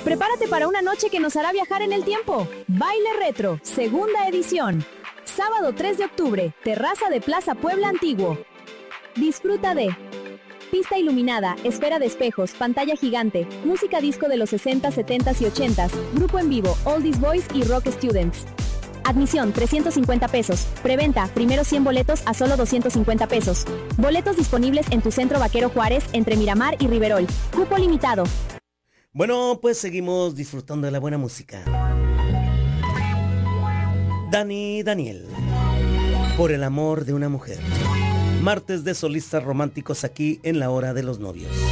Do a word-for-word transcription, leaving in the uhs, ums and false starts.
Prepárate para una noche que nos hará viajar en el tiempo. Baile Retro, segunda edición. Sábado tres de octubre, terraza de Plaza Puebla Antiguo. Disfruta de pista iluminada, esfera de espejos, pantalla gigante, música disco de los sesenta, setenta y ochenta, grupo en vivo, Oldies Boys y Rock Students. Admisión, trescientos cincuenta pesos. Preventa, primeros cien boletos a solo doscientos cincuenta pesos. Boletos disponibles en tu centro Vaquero Juárez, entre Miramar y Riverol. Cupo limitado. Bueno, pues seguimos disfrutando de la buena música. Dani Daniel, por el amor de una mujer. Martes de solistas románticos aquí en La Hora de los Novios.